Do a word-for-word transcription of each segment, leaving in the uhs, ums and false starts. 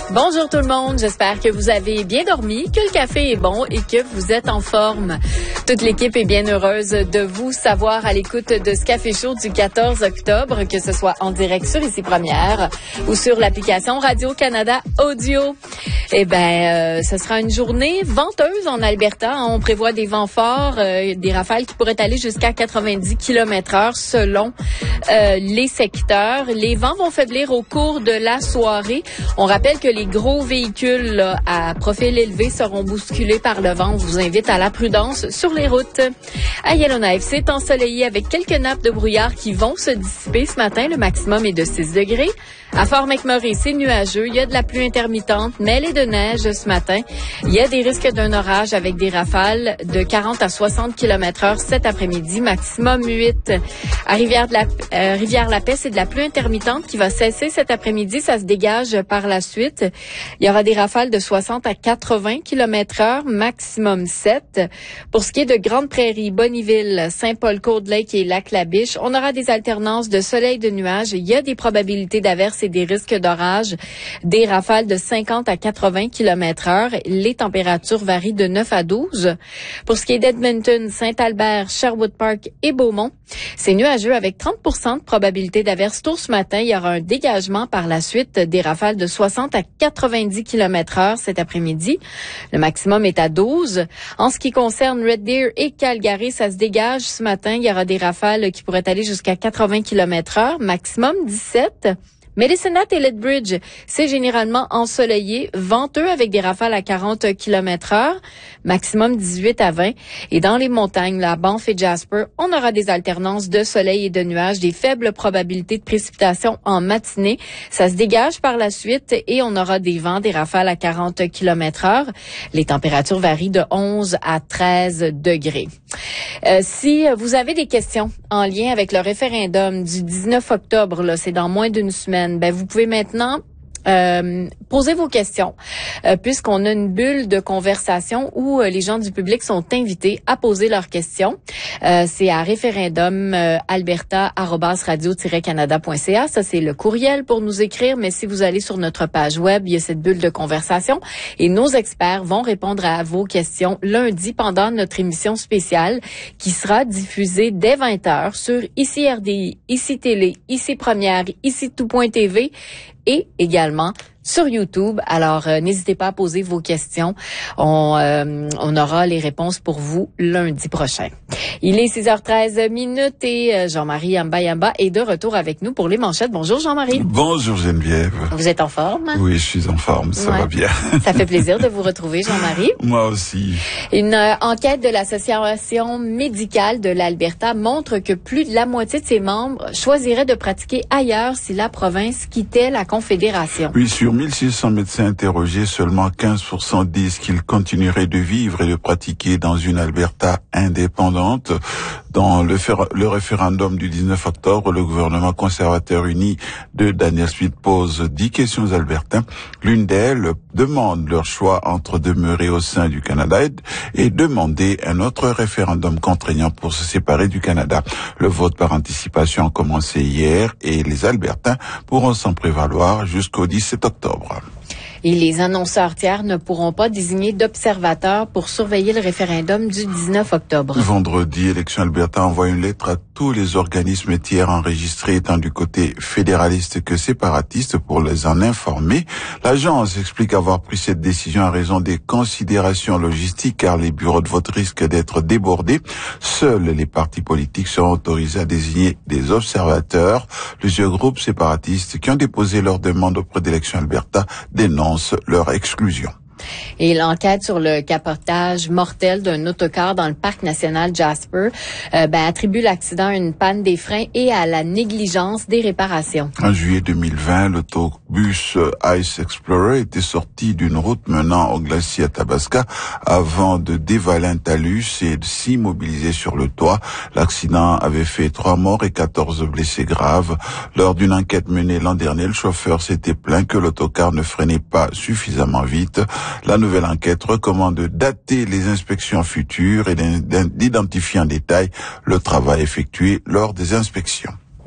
Bonjour tout le monde, j'espère que vous avez bien dormi, que le café est bon et que vous êtes en forme. Toute l'équipe est bien heureuse de vous savoir à l'écoute de ce Café Chaud du quatorze octobre, que ce soit en direct sur Ici Première ou sur l'application Radio-Canada Audio. Eh ben, euh, ce sera une journée venteuse en Alberta. On prévoit des vents forts, euh, des rafales qui pourraient aller jusqu'à quatre-vingt-dix kilomètres heure selon euh, les secteurs. Les vents vont faiblir au cours de la soirée. On rappelle que les gros véhicules là, à profil élevé seront bousculés par le vent. On vous invite à la prudence sur les routes. À Yellowknife, c'est ensoleillé avec quelques nappes de brouillard qui vont se dissiper ce matin. Le maximum est de six degrés. À Fort McMurray, c'est nuageux. Il y a de la pluie intermittente, mêlée de neige ce matin. Il y a des risques d'un orage avec des rafales de quarante à soixante kilomètres heure cet après-midi, maximum huit. À Rivière-de-la, euh, Rivière-la-Paix, c'est de la pluie intermittente qui va cesser cet après-midi. Ça se dégage par la suite. Il y aura des rafales de soixante à quatre-vingts kilomètres heure, maximum sept. Pour ce qui est de Grande Prairie, Bonnyville, Saint-Paul-Cold Lake et Lac-La-Biche, on aura des alternances de soleil et de nuages. Il y a des probabilités d'averses et des risques d'orage, des rafales de cinquante à quatre-vingts kilomètres heure. Les températures varient de neuf à douze. Pour ce qui est d'Edmonton, Saint-Albert, Sherwood Park et Beaumont, c'est nuageux avec trente pour cent de probabilité d'averse tôt ce matin. Il y aura un dégagement par la suite, des rafales de soixante à quatre-vingt-dix kilomètres heure cet après-midi. Le maximum est à douze. En ce qui concerne Red Deer et Calgary, ça se dégage ce matin. Il y aura des rafales qui pourraient aller jusqu'à quatre-vingts kilomètres heure, maximum dix-sept. Medicine Hat et Lethbridge, c'est généralement ensoleillé, venteux avec des rafales à quarante kilomètres heure, maximum dix-huit à vingt. Et dans les montagnes, la Banff et Jasper, on aura des alternances de soleil et de nuages, des faibles probabilités de précipitations en matinée. Ça se dégage par la suite et on aura des vents, des rafales à quarante kilomètres heure. Les températures varient de onze à treize degrés. Euh, si vous avez des questions en lien avec le référendum du dix-neuf octobre, là, c'est dans moins d'une semaine, ben vous pouvez maintenant Euh, posez vos questions, euh, puisqu'on a une bulle de conversation où euh, les gens du public sont invités à poser leurs questions. Euh, c'est à référendum euh, alberta arobase radio tiret canada point c a. Ça, c'est le courriel pour nous écrire. Mais si vous allez sur notre page web, il y a cette bulle de conversation et nos experts vont répondre à vos questions lundi pendant notre émission spéciale qui sera diffusée dès vingt heures sur Ici R D I, Ici Télé, Ici Première, Ici Tout point T V et également sur YouTube. Alors, euh, n'hésitez pas à poser vos questions. On, euh, on aura les réponses pour vous lundi prochain. Il est six heures treize minutes et euh, Jean-Marie Yamba-Yamba est de retour avec nous pour les manchettes. Bonjour Jean-Marie. Bonjour Geneviève. Vous êtes en forme? Oui, je suis en forme, ça ouais. va bien. Ça fait plaisir de vous retrouver, Jean-Marie. Moi aussi. Une euh, enquête de l'Association médicale de l'Alberta montre que plus de la moitié de ses membres choisiraient de pratiquer ailleurs si la province quittait la Confédération. Oui, sur mille six cents médecins interrogés, seulement quinze pour cent disent qu'ils continueraient de vivre et de pratiquer dans une Alberta indépendante. Dans le, le référendum du dix-neuf octobre, le gouvernement conservateur uni de Daniel Smith pose dix questions aux Albertains. L'une d'elles demande leur choix entre demeurer au sein du Canada et demander un autre référendum contraignant pour se séparer du Canada. Le vote par anticipation a commencé hier et les Albertains pourront s'en prévaloir jusqu'au dix-sept octobre. Et les annonceurs tiers ne pourront pas désigner d'observateurs pour surveiller le référendum du dix-neuf octobre. Vendredi, Élections Alberta envoie une lettre à tous les organismes tiers enregistrés tant du côté fédéraliste que séparatiste pour les en informer. L'agence explique avoir pris cette décision à raison des considérations logistiques car les bureaux de vote risquent d'être débordés. Seuls les partis politiques seront autorisés à désigner des observateurs. Plusieurs groupes séparatistes qui ont déposé leur demande auprès d'Élections Alberta dénoncent leur exclusion. Et l'enquête sur le capotage mortel d'un autocar dans le parc national Jasper euh, ben, attribue l'accident à une panne des freins et à la négligence des réparations. En juillet deux mille vingt, l'autobus Ice Explorer était sorti d'une route menant au glacier Athabasca avant de dévaler un talus et de s'immobiliser sur le toit. L'accident avait fait trois morts et quatorze blessés graves. Lors d'une enquête menée l'an dernier, le chauffeur s'était plaint que l'autocar ne freinait pas suffisamment vite. La nouvelle enquête recommande de dater les inspections futures et d'identifier en détail le travail effectué lors des inspections.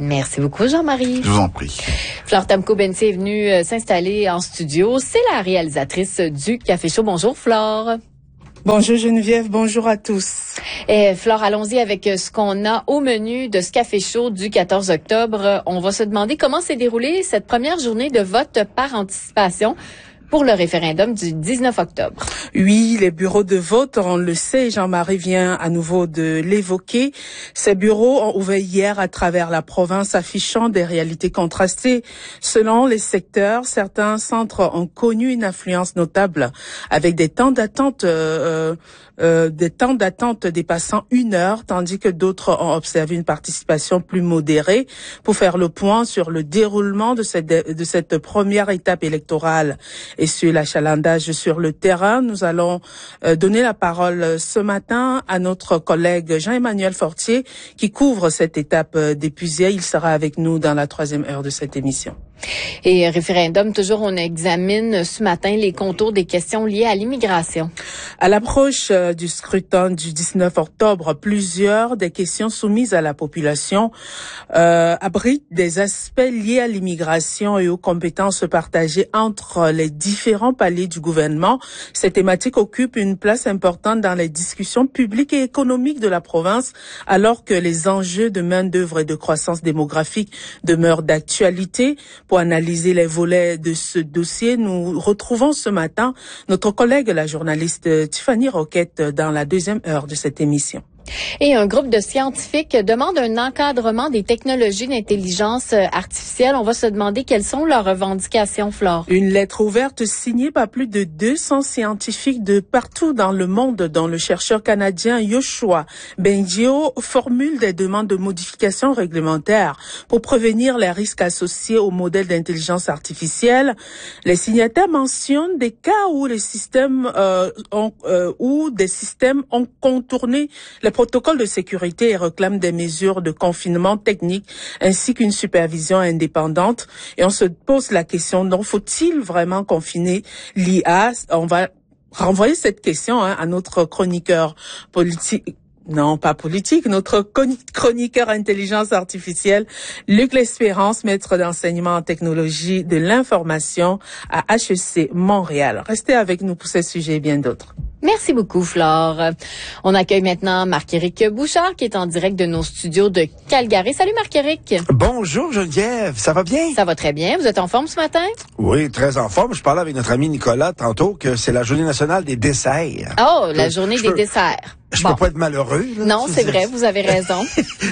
Merci beaucoup, Jean-Marie. Je vous en prie. Flore Tamko-Bensi est venue euh, s'installer en studio. C'est la réalisatrice du Café Chaud. Bonjour, Flore. Bonjour Geneviève, bonjour à tous. Et Flore, allons-y avec ce qu'on a au menu de ce Café Chaud du quatorze octobre. On va se demander comment s'est déroulée cette première journée de vote par anticipation pour le référendum du dix-neuf octobre. Oui, les bureaux de vote, on le sait, Jean-Marie vient à nouveau de l'évoquer. Ces bureaux ont ouvert hier à travers la province, affichant des réalités contrastées. Selon les secteurs, certains centres ont connu une affluence notable, avec des temps d'attente euh, euh, des temps d'attente dépassant une heure, tandis que d'autres ont observé une participation plus modérée. Pour faire le point sur le déroulement de cette, de cette première étape électorale et sur l'achalandage sur le terrain, nous allons euh, donner la parole ce matin à notre collègue Jean-Emmanuel Fortier qui couvre cette étape euh, d'épuisée. Il sera avec nous dans la troisième heure de cette émission. Et référendum, toujours, on examine ce matin les contours des questions liées à l'immigration. À l'approche euh, du scrutin du dix-neuf octobre, plusieurs des questions soumises à la population euh, abritent des aspects liés à l'immigration et aux compétences partagées entre les différents paliers du gouvernement. Cette thématique occupe une place importante dans les discussions publiques et économiques de la province, alors que les enjeux de main-d'œuvre et de croissance démographique demeurent d'actualité. Pour analyser les volets de ce dossier, nous retrouvons ce matin notre collègue, la journaliste Tiffany Roquette, dans la deuxième heure de cette émission. Et un groupe de scientifiques demande un encadrement des technologies d'intelligence artificielle. On va se demander quelles sont leurs revendications, Flore. Une lettre ouverte signée par plus de deux cents scientifiques de partout dans le monde, dont le chercheur canadien Yoshua Bengio formule des demandes de modification réglementaire pour prévenir les risques associés au modèle d'intelligence artificielle. Les signataires mentionnent des cas où les systèmes euh, ont, euh, où des systèmes ont contourné les protocole de sécurité et réclame des mesures de confinement technique ainsi qu'une supervision indépendante. Et on se pose la question, donc faut-il vraiment confiner l'I A? On va renvoyer cette question hein, à notre chroniqueur politique. Non, pas politique, notre chroniqueur intelligence artificielle, Luc L'Espérance, maître d'enseignement en technologie de l'information à H E C Montréal. Restez avec nous pour ce sujet et bien d'autres. Merci beaucoup, Flore. On accueille maintenant Marc-Éric Bouchard, qui est en direct de nos studios de Calgary. Salut, Marc-Éric. Bonjour, Geneviève. Ça va bien? Ça va très bien. Vous êtes en forme ce matin? Oui, très en forme. Je parlais avec notre ami Nicolas tantôt que c'est la journée nationale des desserts. Oh, la je, journée je des peux, desserts. Je bon. peux pas être malheureux. Là, non, c'est vrai. Vous avez raison.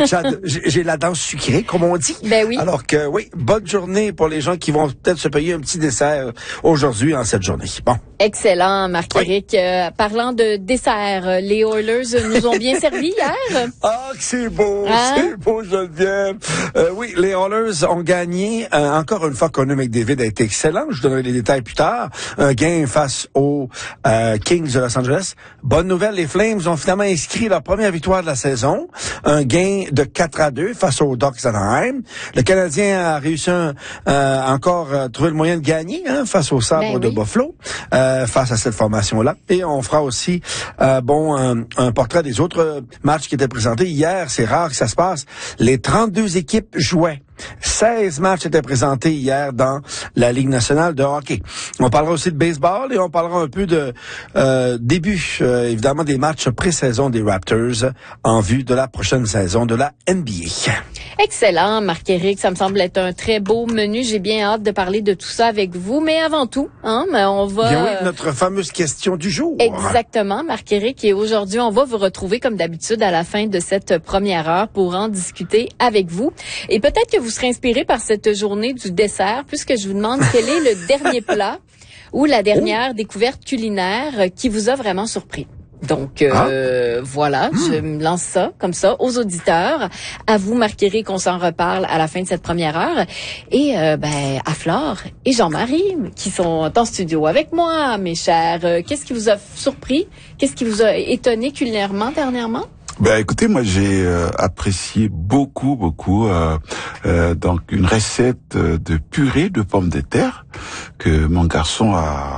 J'ai la dent sucrée, comme on dit. Ben oui. Alors que, oui, bonne journée pour les gens qui vont peut-être se payer un petit dessert aujourd'hui en cette journée. Bon. Excellent, Marc-Éric. Oui. Euh, parlant de dessert, les Oilers nous ont bien servi hier. Ah, que c'est beau, hein? c'est beau, Geneviève. Euh, oui, les Oilers ont gagné. Euh, encore une fois, Connor McDavid a été excellent. Je vous donnerai les détails plus tard. Un gain face aux euh, Kings de Los Angeles. Bonne nouvelle, les Flames ont finalement inscrit leur première victoire de la saison. Un gain de quatre à deux face aux Ducks d'Anaheim. Le Canadien a réussi un, euh, encore à trouver le moyen de gagner hein, face aux Sabres ben de oui. Buffalo. Euh, face à cette formation-là. Et on fera aussi euh, bon un, un portrait des autres matchs qui étaient présentés. Hier, c'est rare que ça se passe. Les trente-deux équipes jouaient. seize matchs étaient présentés hier dans la Ligue nationale de hockey. On parlera aussi de baseball et on parlera un peu de euh, début, euh, évidemment, des matchs pré-saison des Raptors en vue de la prochaine saison de la N B A. Excellent, Marc-Éric. Ça me semble être un très beau menu. J'ai bien hâte de parler de tout ça avec vous. Mais avant tout, hein, on va... Bien oui, notre fameuse question du jour. Exactement, Marc-Éric. Et aujourd'hui, on va vous retrouver comme d'habitude à la fin de cette première heure pour en discuter avec vous. Et peut-être que vous serez inspiré par cette journée du dessert, puisque je vous demande quel est le dernier plat ou la dernière oh. découverte culinaire qui vous a vraiment surpris. Donc, euh, ah. voilà, mmh. je me lance ça, comme ça, aux auditeurs. À vous, Marc-Éric, qu'on s'en reparle à la fin de cette première heure. Et, euh, ben, à Flore et Jean-Marie, qui sont en studio avec moi, mes chers. Euh, qu'est-ce qui vous a surpris? Qu'est-ce qui vous a étonné culinairement dernièrement? Ben écoutez, moi j'ai euh, apprécié beaucoup, beaucoup euh, euh, donc une recette de purée de pommes de terre que mon garçon a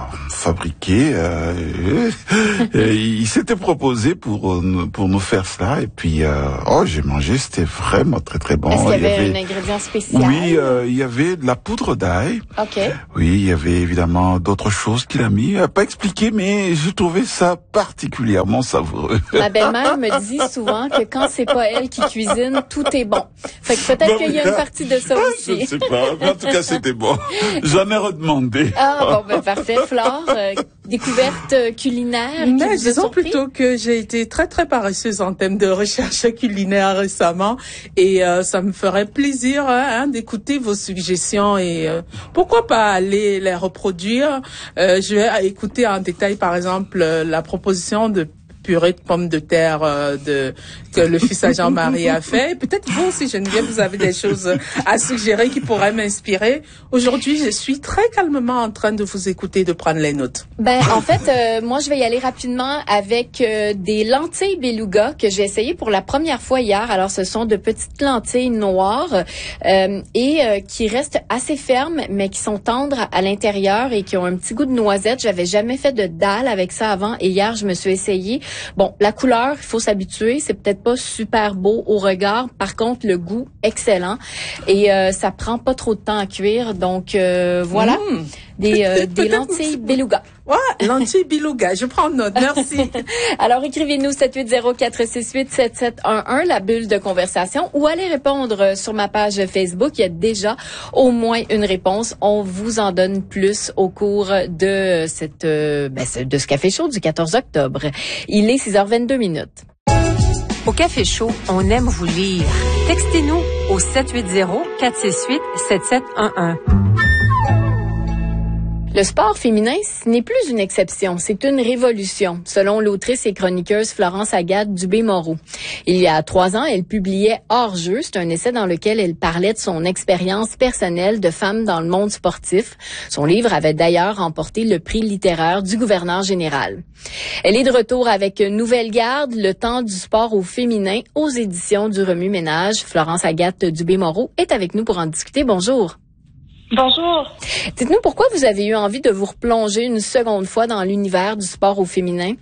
fabriqué. Euh, et il s'était proposé pour pour nous faire cela. Et puis, euh, oh, j'ai mangé, c'était vraiment très très bon. Est-ce qu'il y avait, il y avait un ingrédient spécial? Oui, euh, il y avait de la poudre d'ail. OK. Oui, il y avait évidemment d'autres choses qu'il a mis. Euh, pas expliqué, mais je trouvais ça particulièrement savoureux. Ma belle-mère me dit souvent que quand c'est pas elle qui cuisine, tout est bon. Fait que peut-être Ben qu'il y a une partie de ça aussi. Je ne sais pas. En tout cas, c'était bon. J'en ai redemandé. Ah, bon, ben, parfait. Flore, euh, découverte culinaire. Mais disons plutôt que j'ai été très, très paresseuse en termes de recherche culinaire récemment. Et euh, ça me ferait plaisir hein, d'écouter vos suggestions et euh, pourquoi pas aller les reproduire. Euh, je vais écouter en détail, par exemple, la proposition de purée de pommes de terre euh, de que le fils à Jean-Marie a fait. Peut-être vous aussi, Geneviève, vous avez des choses à suggérer qui pourraient m'inspirer. Aujourd'hui, je suis très calmement en train de vous écouter, de prendre les notes. Ben, en fait, euh, moi, je vais y aller rapidement avec euh, des lentilles beluga que j'ai essayé pour la première fois hier. Alors, ce sont de petites lentilles noires euh, et euh, qui restent assez fermes, mais qui sont tendres à l'intérieur et qui ont un petit goût de noisette. J'avais jamais fait de dalle avec ça avant et hier, je me suis essayée. Bon, la couleur, il faut s'habituer. C'est peut-être pas super beau au regard. Par contre, le goût, excellent. Et euh, ça prend pas trop de temps à cuire. Donc, euh, voilà. Mmh. Des, euh, des lentilles beluga. Ouais, lentilles beluga. Je prends note. Merci. Alors, écrivez-nous sept huit zéro quatre six huit sept sept un un, la bulle de conversation, ou allez répondre sur ma page Facebook. Il y a déjà au moins une réponse. On vous en donne plus au cours de cette, euh, ben, de ce café chaud du quatorze octobre. Il est six heures vingt-deux minutes. Au Café Chaud, on aime vous lire. Textez-nous au sept huit zéro quatre six huit sept sept un un. Le sport féminin, ce n'est plus une exception, c'est une révolution, selon l'autrice et chroniqueuse Florence Agathe Dubé-Moreau. Il y a trois ans, elle publiait Hors-jeu, c'est un essai dans lequel elle parlait de son expérience personnelle de femme dans le monde sportif. Son livre avait d'ailleurs remporté le prix littéraire du gouverneur général. Elle est de retour avec Nouvelle Garde, le temps du sport au féminin, aux éditions du Remue-Ménage. Florence Agathe Dubé-Moreau est avec nous pour en discuter. Bonjour. Bonjour. Dites-nous pourquoi vous avez eu envie de vous replonger une seconde fois dans l'univers du sport au féminin?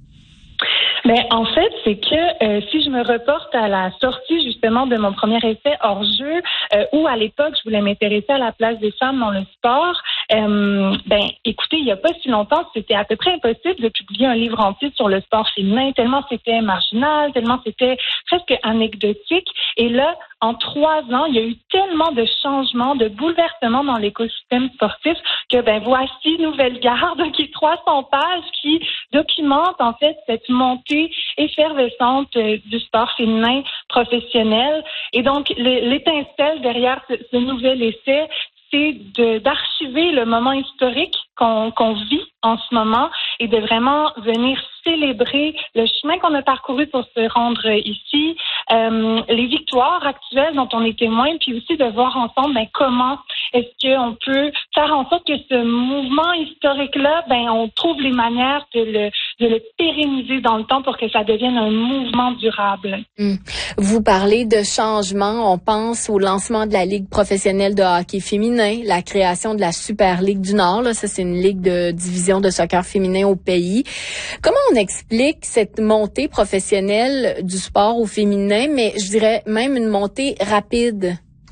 Ben, en fait, c'est que euh, si je me reporte à la sortie justement de mon premier essai hors-jeu, euh, où à l'époque je voulais m'intéresser à la place des femmes dans le sport, euh, ben écoutez, il n'y a pas si longtemps, c'était à peu près impossible de publier un livre entier sur le sport féminin, tellement c'était marginal, tellement c'était presque anecdotique. Et là, en trois ans, il y a eu tellement de changements, de bouleversements dans l'écosystème sportif que ben voici Nouvelle Garde, qui est trois cents pages, qui documente en fait cette montée effervescente euh, du sport féminin professionnel. Et donc, l'étincelle derrière ce, ce nouvel essai, c'est de, d'archiver le moment historique qu'on, qu'on vit en ce moment et de vraiment venir célébrer le chemin qu'on a parcouru pour se rendre ici, euh, les victoires actuelles dont on est témoin, puis aussi de voir ensemble ben, comment est-ce qu'on peut faire en sorte que ce mouvement historique-là, ben on trouve les manières de le, de le pérenniser dans le temps pour que ça devienne un mouvement durable. Mmh. Vous parlez de changement, on pense au lancement de la Ligue professionnelle de hockey féminin, la création de la Super Ligue du Nord, là, ça c'est une ligue de division de soccer féminin au pays. Comment on explique cette montée professionnelle du sport au féminin, mais je dirais même une montée rapide?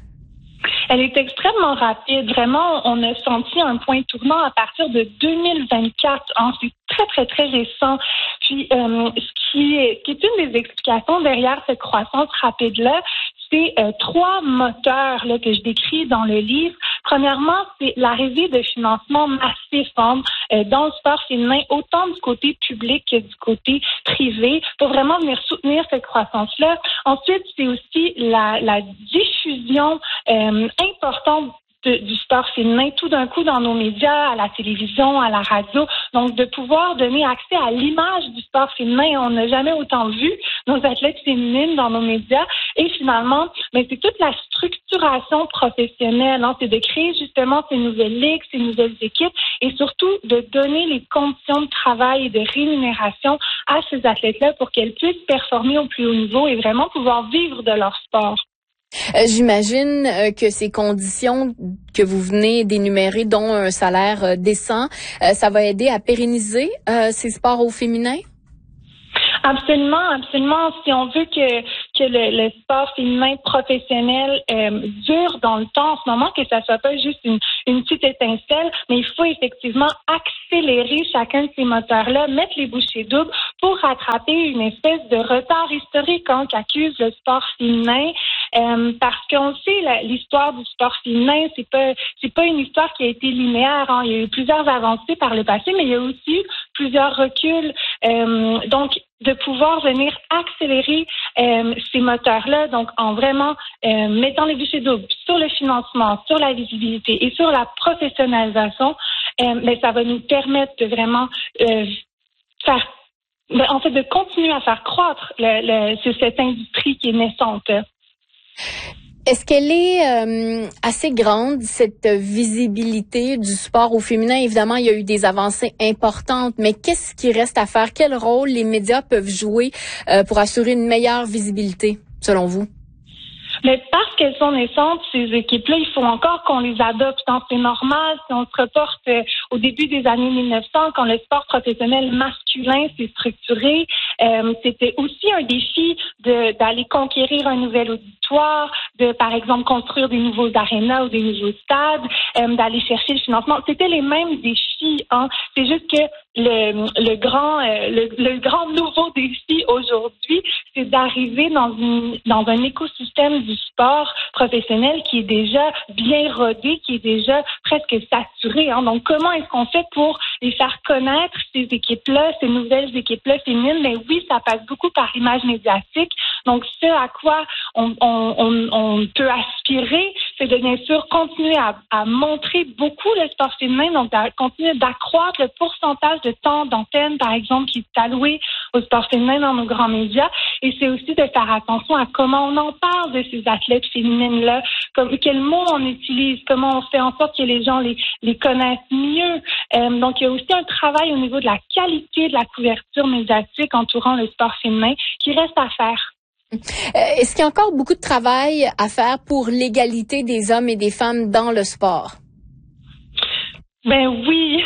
Elle est extrêmement rapide. Vraiment, on a senti un point tournant à partir de deux mille vingt-quatre. Hein. C'est très, très, très récent. Puis, euh, ce qui est, qui est une des explications derrière cette croissance rapide-là, c'est euh, trois moteurs là, que je décris dans le livre. Premièrement, c'est l'arrivée de financement massif hein, euh, dans le sport féminin, autant du côté public que du côté privé, pour vraiment venir soutenir cette croissance-là. Ensuite, c'est aussi la, la diffusion euh, importante De, du sport féminin tout d'un coup dans nos médias, à la télévision, à la radio. Donc, de pouvoir donner accès à l'image du sport féminin. On n'a jamais autant vu nos athlètes féminines dans nos médias. Et finalement, ben, c'est toute la structuration professionnelle. Hein. C'est de créer justement ces nouvelles ligues, ces nouvelles équipes et surtout de donner les conditions de travail et de rémunération à ces athlètes-là pour qu'elles puissent performer au plus haut niveau et vraiment pouvoir vivre de leur sport. Euh, j'imagine euh, que ces conditions que vous venez d'énumérer, dont un salaire euh, décent, euh, ça va aider à pérenniser euh, ces sports au féminin? Absolument, absolument. Si on veut que que le, le sport féminin professionnel euh, dure dans le temps en ce moment, que ça soit pas juste une, une petite étincelle, mais il faut effectivement accélérer chacun de ces moteurs-là, mettre les bouchées doubles pour rattraper une espèce de retard historique hein, qu'accuse le sport féminin. Euh, parce qu'on sait la, l'histoire du sport féminin, c'est pas c'est pas une histoire qui a été linéaire. Hein. Il y a eu plusieurs avancées par le passé, mais il y a aussi eu plusieurs reculs. Euh, donc de pouvoir venir accélérer euh, ces moteurs-là, donc en vraiment euh, mettant les bouchées doubles sur le financement, sur la visibilité et sur la professionnalisation, euh, mais ça va nous permettre de vraiment euh, faire, en fait, de continuer à faire croître le, le, c'est cette industrie qui est naissante. Est-ce qu'elle est euh, assez grande, cette visibilité du sport au féminin? Évidemment, il y a eu des avancées importantes, mais qu'est-ce qui reste à faire? Quel rôle les médias peuvent jouer euh, pour assurer une meilleure visibilité, selon vous? Mais parce qu'elles sont naissantes, ces équipes-là, il faut encore qu'on les adopte. Donc, c'est normal si on se reporte euh, au début des années mille neuf cents, quand le sport professionnel masculin s'est structuré. Euh, c'était aussi un défi de, d'aller conquérir un nouvel auditoire, de, par exemple, construire des nouveaux arénas ou des nouveaux stades, euh, d'aller chercher le financement. C'était les mêmes défis. Hein. C'est juste que le, le grand, euh, le, le grand nouveau défi aujourd'hui, c'est d'arriver dans une, dans un écosystème du sport professionnel qui est déjà bien rodé, qui est déjà presque saturé. Hein. Donc, comment est-ce qu'on fait pour les faire connaître, ces équipes-là, ces nouvelles équipes-là féminines? Mais oui, ça passe beaucoup par l'image médiatique. Donc, ce à quoi on, on, on, on peut aspirer, c'est de bien sûr continuer à, à montrer beaucoup le sport féminin, donc de continuer d'accroître le pourcentage de temps d'antenne, par exemple, qui est alloué au sport féminin dans nos grands médias. Et c'est aussi de faire attention à comment on en parle de ces athlètes féminines-là, comme, quels mots on utilise, comment on fait en sorte que les gens les, les connaissent mieux. Euh, donc, il y a aussi un travail au niveau de la qualité de la couverture médiatique entourant le sport féminin qui reste à faire. Euh, est-ce qu'il y a encore beaucoup de travail à faire pour l'égalité des hommes et des femmes dans le sport? Ben oui.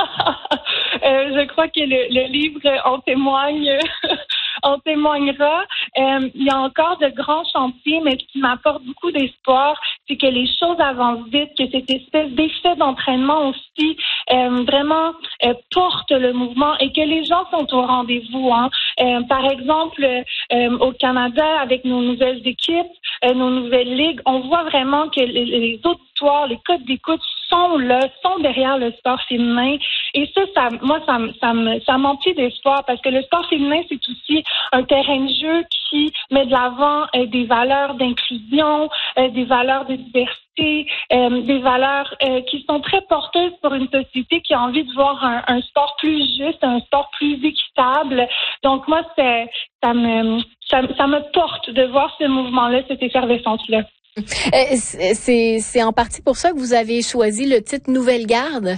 euh, je crois que le, le livre en témoigne. en témoignera. Euh, il y a encore de grands chantiers, mais ce qui m'apporte beaucoup d'espoir, c'est que les choses avancent vite, que cette espèce d'effet d'entraînement aussi euh, vraiment euh, porte le mouvement et que les gens sont au rendez-vous. Hein. Euh, par exemple, euh, au Canada, avec nos nouvelles équipes, euh, nos nouvelles ligues, on voit vraiment que les, les auditoires, les codes d'écoute sont là, sont derrière le sport féminin. Et ça, ça moi, ça, ça, me, ça m'emplit d'espoir parce que le sport féminin, c'est aussi un terrain de jeu qui met de l'avant euh, des valeurs d'inclusion, euh, des valeurs de diversité, euh, des valeurs euh, qui sont très porteuses pour une société qui a envie de voir un, un sport plus juste, un sport plus équitable. Donc moi, c'est, ça me, ça, ça me porte de voir ce mouvement-là, cette effervescence-là. Euh, c'est, c'est en partie pour ça que vous avez choisi le titre Nouvelle Garde?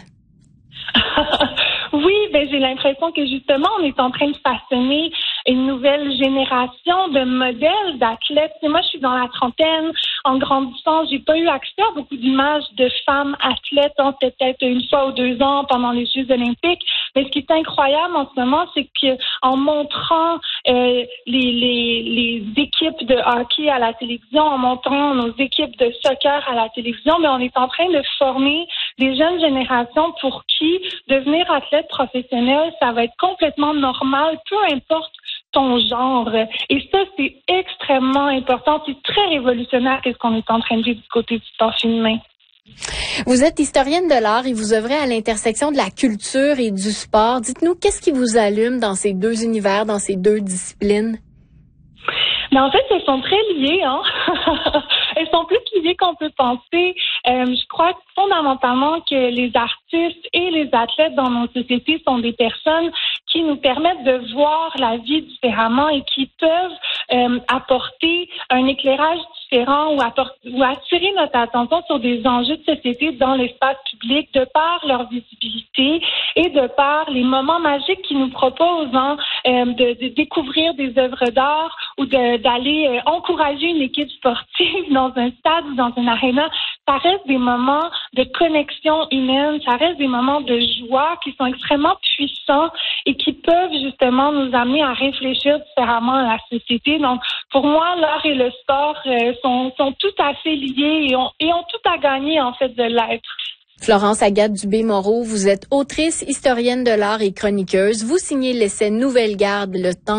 Oui, ben j'ai l'impression que justement, on est en train de façonner une nouvelle génération de modèles d'athlètes. Et moi, je suis dans la trentaine. En grandissant, j'ai pas eu accès à beaucoup d'images de femmes athlètes, hein, peut-être une fois ou deux ans pendant les Jeux olympiques. Mais ce qui est incroyable en ce moment, c'est que en montrant euh, les, les, les équipes de hockey à la télévision, en montrant nos équipes de soccer à la télévision, mais on est en train de former des jeunes générations pour qui devenir athlète professionnel, ça va être complètement normal, peu importe ton genre. Et ça, c'est extrêmement important. C'est très révolutionnaire qu'est-ce qu'on est en train de vivre du côté du sport féminin. Vous êtes historienne de l'art et vous œuvrez à l'intersection de la culture et du sport. Dites-nous, qu'est-ce qui vous allume dans ces deux univers, dans ces deux disciplines? Mais en fait, elles sont très liées, hein. Elles sont plus liées qu'on peut penser. Euh, je crois fondamentalement que les artistes et les athlètes dans nos sociétés sont des personnes qui nous permettent de voir la vie différemment et qui peuvent euh, apporter un éclairage différent ou, apporter, ou attirer notre attention sur des enjeux de société dans l'espace public de par leur visibilité et de par les moments magiques qu'ils nous proposent, hein, euh, de, de découvrir des œuvres d'art ou de, d'aller euh, encourager une équipe sportive dans un stade ou dans une aréna, ça reste des moments de connexion humaine, ça reste des moments de joie qui sont extrêmement puissants et qui peuvent justement nous amener à réfléchir différemment à la société. Donc, pour moi, l'art et le sport euh, sont, sont tout à fait liés et ont, et ont tout à gagner, en fait, de l'être. Florence Agathe Dubé-Moreau, vous êtes autrice, historienne de l'art et chroniqueuse. Vous signez l'essai Nouvelle Garde, le temps